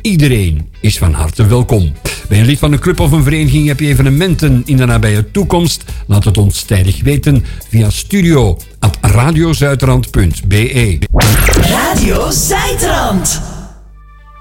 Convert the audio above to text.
Iedereen is van harte welkom. Ben je lid van een club of een vereniging? Heb je evenementen in de nabije toekomst? Laat het ons tijdig weten via studio@radiozuiderland.be. Radio Zuiderland.